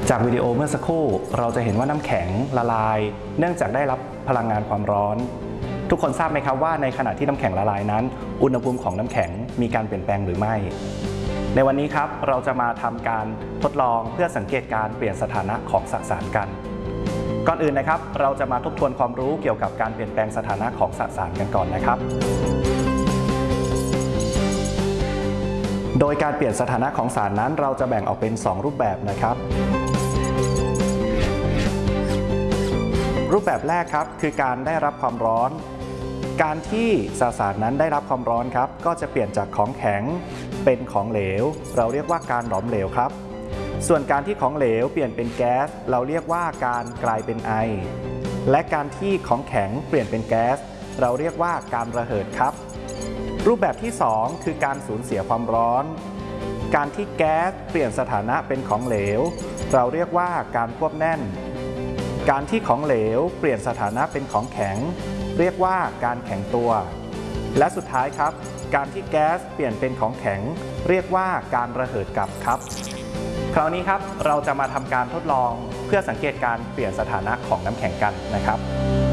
จากวิดีโอเมื่อสักครู่เราจะเห็นว่าน้ำแข็งละลายเนื่องจากได้รับพลังงานความร้อนทุกคนทราบไหมครับว่าในขณะที่น้ำแข็งละลายนั้นอุณหภูมิของน้ำแข็งมีการเปลี่ยนแปลงหรือไม่ในวันนี้ครับเราจะมาทำการทดลองเพื่อสังเกตการเปลี่ยนสถานะของสสารกันก่อนอื่นนะครับเราจะมาทบทวนความรู้เกี่ยวกับการเปลี่ยนแปลงสถานะของสสารกันก่อนนะครับโดยการเปลี่ยนสถานะของสารนั้นเราจะแบ่งออกเป็น2รูปแบบนะครับรูปแบบแรกครับคือการได้รับความร้อนการที่สสารนั้นได้รับความร้อนครับก็จะเปลี่ยนจากของแข็งเป็นของเหลวเราเรียกว่าการหลอมเหลวครับส่วนการที่ของเหลวเปลี่ยนเป็นแก๊สเราเรียกว่าการกลายเป็นไอและการที่ของแข็งเปลี่ยนเป็นแก๊สเราเรียกว่าการระเหิดครับรูปแบบที่2คือการสูญเสียความร้อนการที่แก๊สเปลี่ยนสถานะเป็นของเหลวเราเรียกว่าการควบแน่นการที่ของเหลวเปลี่ยนสถานะเป็นของแข็งเรียกว่าการแข็งตัวและสุดท้ายครับการที่แก๊สเปลี่ยนเป็นของแข็งเรียกว่าการระเหิดกลับครับคราวนี้ครับเราจะมาทำการทดลองเพื่อสังเกตการเปลี่ยนสถานะของน้ำแข็งกันนะครับ